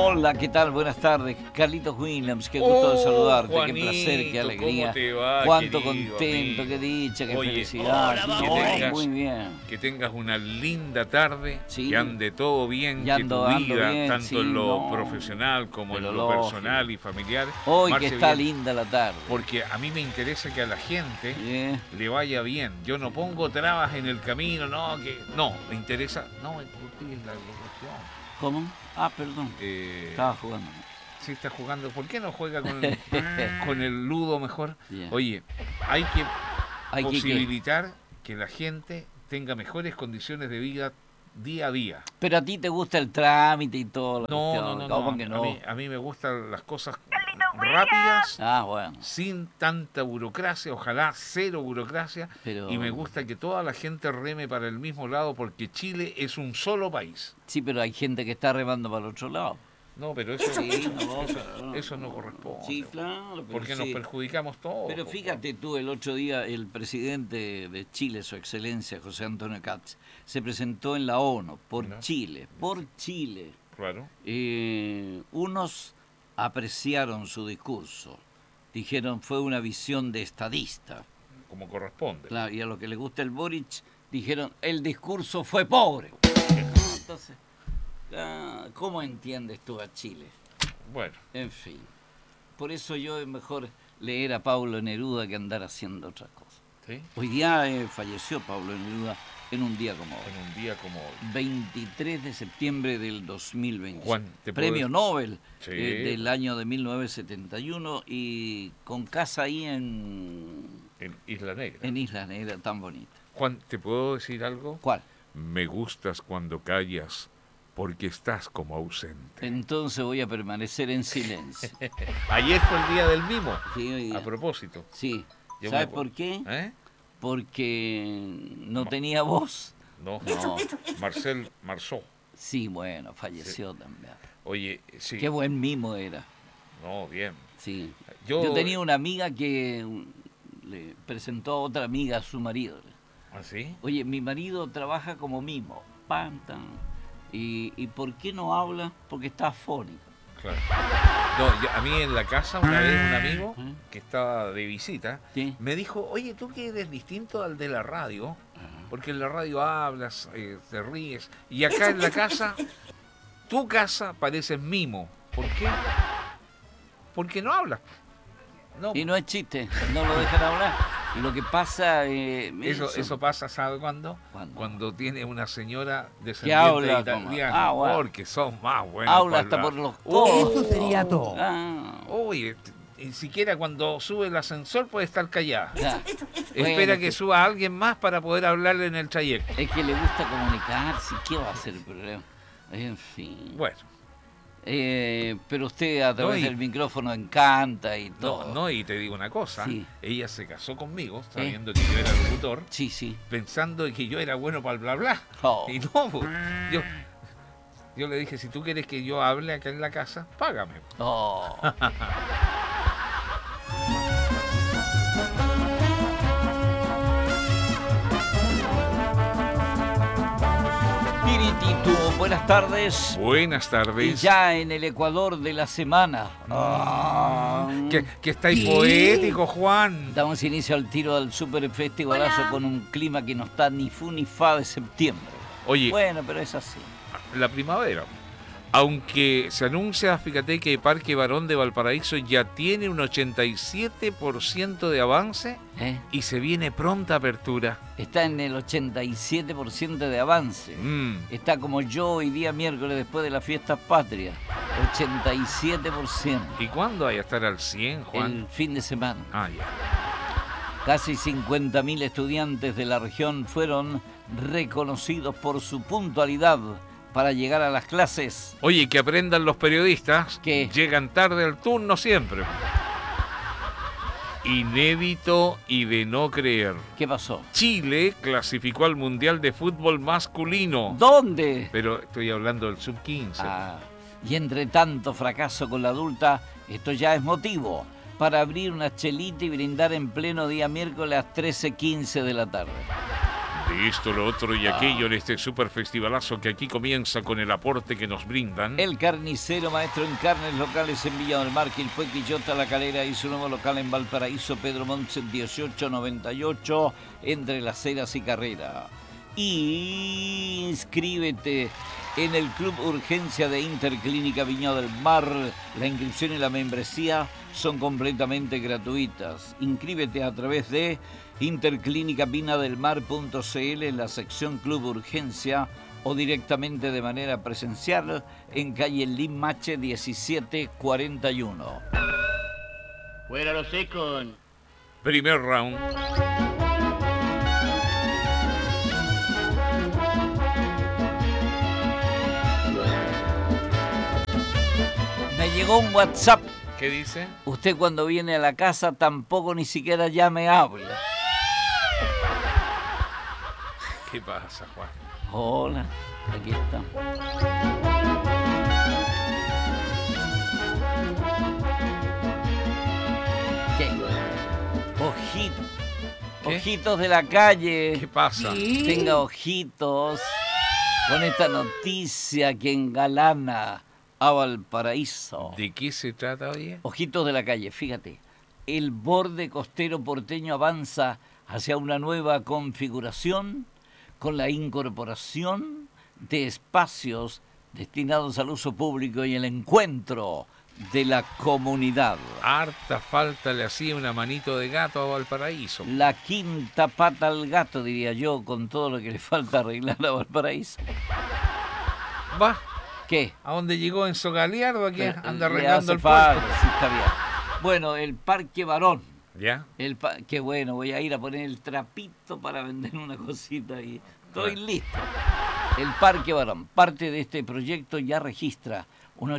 Hola, ¿qué tal? Buenas tardes. Carlitos Williams, qué gusto de saludarte, Juanito, qué placer, qué alegría. ¿cómo te va, cuánto querido contento, amigo? qué dicha, qué Oye, felicidad. Muy bien. Que tengas una linda tarde, Sí. que ande todo bien, Ya que ando tu vida, bien, tanto sí, en lo no, profesional como en pero lo lógico. personal y familiar, Hoy marche que está bien. linda la tarde. Porque a mí me interesa que a la gente Sí. le vaya bien. Yo no pongo trabas en el camino, no, me interesa. No, ¿por qué es la cuestión? ¿Cómo? Ah, perdón. Estaba jugando. Sí, está jugando. ¿Por qué no juega con el ludo mejor? Yeah. Oye, hay que Hay que posibilitar que la gente tenga mejores condiciones de vida día a día. Pero a ti te gusta el trámite y todo. No. ¿Cómo que no? A mí me gustan las cosas rápidas, Ah, bueno. sin tanta burocracia, ojalá cero burocracia. Pero... Y me gusta que toda la gente reme para el mismo lado porque Chile es un solo país. Sí, pero hay gente que está remando para el otro lado. No, pero eso, Sí, eso no corresponde. Sí, claro. Pero porque sí. nos perjudicamos todos. Pero fíjate tú, el otro día el presidente de Chile, su excelencia, José Antonio Kats, se presentó en la ONU por ¿No? Chile. Claro. Unos apreciaron su discurso, dijeron fue una visión de estadista. Como corresponde. Claro, y a lo que le gusta el Boric, dijeron el discurso fue pobre. Entonces, ¿cómo entiendes tú a Chile? Bueno. En fin, por eso yo es mejor leer a Pablo Neruda que andar haciendo otras cosas. ¿Sí? Hoy día falleció Pablo Neruda en un día como hoy. En un día como hoy. 23 de septiembre del 2020. Juan, Premio Nobel sí. Del año de 1971 y con casa ahí en Isla Negra. En Isla Negra, tan bonita. Juan, ¿te puedo decir algo? ¿Cuál? Me gustas cuando callas porque estás como ausente. Entonces voy a permanecer en silencio. Ayer fue el día del mimo. Sí, hoy día. A propósito. Sí. Yo ¿Sabes me- por qué? ¿Eh? Porque no tenía voz. No. No. Marcel Marceau. Sí, bueno, falleció también. Oye, sí. Qué buen mimo era. No, bien. Sí. Yo- Yo tenía una amiga que le presentó a otra amiga a su marido. ¿Ah, sí? Oye, mi marido trabaja como mimo. Pam, tan. ¿Y por qué no habla? Porque está afónico. Claro. No, a mí en la casa una vez un amigo que estaba de visita Sí. me dijo, oye, tú que eres distinto al de la radio, Ajá. porque en la radio hablas, te ríes, y acá en la casa, tu casa pareces mimo. ¿Por qué? Porque no hablas. No, Y no es chiste, no lo dejan hablar. Y lo que pasa... mira, eso pasa, ¿sabe cuándo? ¿Cuándo? Cuando tiene una señora habla descendiente como- italiana, bueno. porque son más buenos. Habla para hasta hablar. por los Oh, codos. Eso sería todo. Ah, Oye, ni siquiera cuando sube el ascensor puede estar callada. ya. Espera Bueno, que suba alguien más para poder hablarle en el trayecto. Es que le gusta comunicarse. ¿Qué va a ser el problema? En fin. Bueno, Pero usted a través No, y- del micrófono encanta y todo. no, y te digo una cosa, Sí. ella se casó conmigo sabiendo que yo era locutor, Sí, sí. pensando que yo era bueno para el bla bla. Oh. Y no, pues, yo le dije, si tú quieres que yo hable acá en la casa, págame. Oh. Piritito, buenas tardes. Buenas Y tardes. ya en el Ecuador de la semana. Que estáis poético, Juan. Damos inicio al tiro del Super Festivalazo con un clima que no está ni fu ni fa de septiembre. Oye, Bueno, pero es así. la primavera. Aunque se anuncia, fíjate que Parque Barón de Valparaíso ya tiene un 87% de avance ¿Eh? y se viene pronta apertura. Está en el 87% de avance. Está como yo hoy día miércoles después de las fiestas patrias. 87%. ¿Y cuándo hay a estar al 100, Juan? El fin de semana. Ah, ya. Casi 50.000 estudiantes de la región fueron reconocidos por su puntualidad para llegar a las clases. Oye, que aprendan los periodistas ¿Qué? llegan tarde al turno siempre. Inédito y de no creer. ¿Qué pasó? Chile clasificó al Mundial de Fútbol masculino. ¿Dónde? Pero estoy hablando del sub-15. Ah, y entre tanto fracaso con la adulta, esto ya es motivo para abrir una chelita y brindar en pleno día miércoles a las 13:15 de la tarde. de esto, lo otro y aquello en este super festivalazo que aquí comienza con el aporte que nos brindan. El Carnicero, maestro en carnes locales en Villa del Mar, Quilpué, Quillota, La Calera y su nuevo local en Valparaíso, Pedro Montt 1898, entre Las Heras y Carrera. Inscríbete en el Club Urgencia de Interclínica Viña del Mar. La inscripción y la membresía son completamente gratuitas. Inscríbete a través de interclínicavinadelmar.cl en la sección Club Urgencia o directamente de manera presencial en calle Limache 1741. Fuera los secos. Primer round. Me llegó un WhatsApp. ¿Qué dice? Usted cuando viene a la casa tampoco ni siquiera ya me habla. ¿Qué pasa, Juan? Hola, aquí está. ¿Qué? Ojitos. ¿Qué? Ojitos de la calle. ¿Qué pasa? Tenga ojitos con esta noticia que engalana a Valparaíso. ¿De qué se trata, oye? Ojitos de la calle, fíjate. El borde costero porteño avanza hacia una nueva configuración con la incorporación de espacios destinados al uso público y el encuentro de la comunidad. Harta falta le hacía una manito de gato a Valparaíso. La quinta pata al gato, diría yo, con todo lo que le falta arreglar a Valparaíso. Va, ¿Qué? ¿a dónde llegó Enzo Galiardo? Aquí anda Le arreglando hace el falta, puerto. sí, está bien. Bueno, el Parque Barón. ¿Ya? Qué bueno, voy a ir a poner el trapito para vender una cosita y estoy Bueno. listo. El Parque Barón, parte de este proyecto ya registra un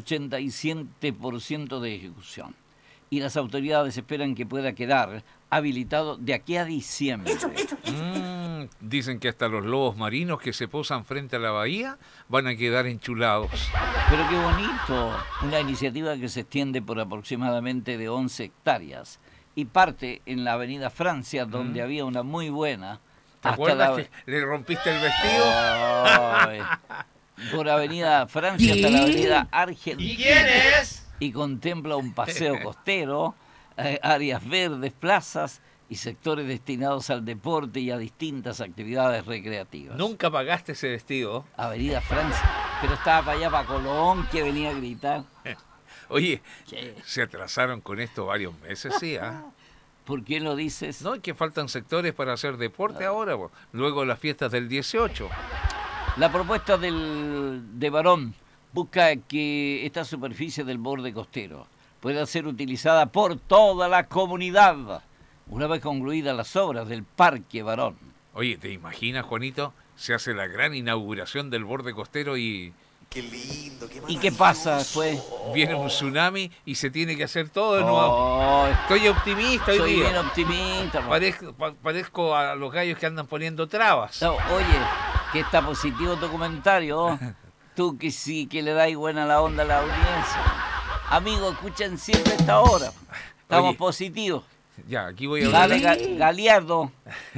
87% de ejecución y las autoridades esperan que pueda quedar habilitado de aquí a diciembre. Dicen que hasta los lobos marinos que se posan frente a la bahía van a quedar enchulados. Pero qué bonito, una iniciativa que se extiende por aproximadamente de 11 hectáreas y parte en la avenida Francia, donde había una muy buena. ¿Te hasta acuerdas la- que le rompiste el vestido? Ay, por avenida Francia hasta la avenida Argentina. ¿Y quién es? Y contempla un paseo costero, áreas verdes, plazas y sectores destinados al deporte y a distintas actividades recreativas. Nunca pagaste ese vestido. Avenida Francia, pero estaba para allá, para Colón, que venía a gritar. Oye, ¿Qué? se atrasaron con esto varios meses, sí, ¿ah? ¿Por qué lo dices? No, es que faltan sectores para hacer deporte ahora, po. Luego las fiestas del 18. La propuesta de Barón busca que esta superficie del borde costero pueda ser utilizada por toda la comunidad una vez concluidas las obras del Parque Barón. Oye, ¿te imaginas, Juanito? Se hace la gran inauguración del borde costero y Qué lindo, qué ¿Y qué pasa después? viene un tsunami y se tiene que hacer todo de nuevo. Oh, Estoy optimista hoy soy día. bien optimista. Parezco a los gallos que andan poniendo trabas. No, oye, que está positivo tu comentario. Tú que sí que le dais buena la onda a la audiencia. Amigos, escuchen siempre esta hora. Estamos Oye. positivos. Ya, aquí voy a hablar. Dale, Galiardo.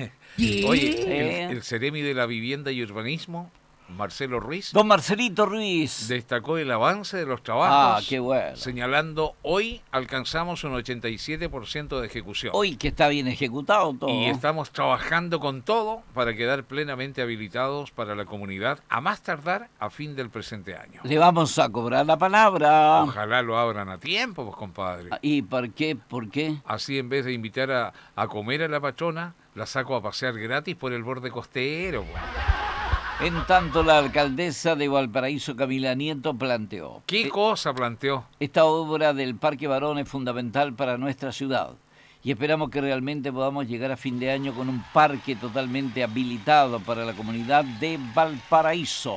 Oye, el Ceremi de la Vivienda y Urbanismo, Marcelo Ruiz, Don Marcelito Ruiz. destacó el avance de los trabajos, Ah, qué bueno. señalando hoy alcanzamos un 87% de ejecución. Hoy que está bien ejecutado todo. Y estamos trabajando con todo para quedar plenamente habilitados para la comunidad a más tardar a fin del presente año. Le vamos a cobrar la palabra. Ojalá lo abran a tiempo, pues, compadre. ¿Y por qué? ¿Por qué? Así, en vez de invitar a comer a la patrona, la saco a pasear gratis por el borde costero, pues. En tanto, la alcaldesa de Valparaíso, Camila Nieto, planteó: ¿Qué cosa planteó? esta obra del Parque Barón es fundamental para nuestra ciudad y esperamos que realmente podamos llegar a fin de año con un parque totalmente habilitado para la comunidad de Valparaíso.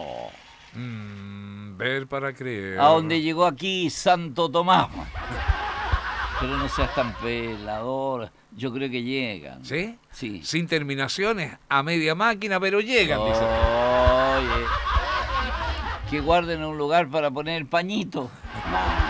Ver para creer. A donde llegó aquí Santo Tomás. Pero no seas tan pelador, yo creo que llegan. ¿Sí? Sí. Sin terminaciones, a media máquina, pero llegan, dice. Oye, que guarden un lugar para poner el pañito. No.